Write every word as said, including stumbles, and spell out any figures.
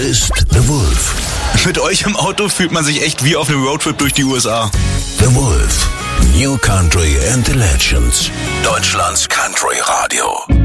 ist The Wolf. Mit euch im Auto fühlt man sich echt wie auf einem Roadtrip durch die U S A. The Wolf. New Country and the Legends. Deutschlands Country Radio.